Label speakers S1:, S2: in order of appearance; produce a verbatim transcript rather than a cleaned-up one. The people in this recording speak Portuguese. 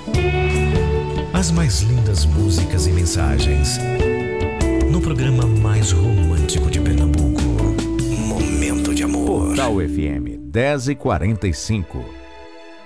S1: As mais lindas músicas e mensagens no programa mais romântico de Pernambuco, Momento de Amor.
S2: Portal F M dez e quarenta e cinco.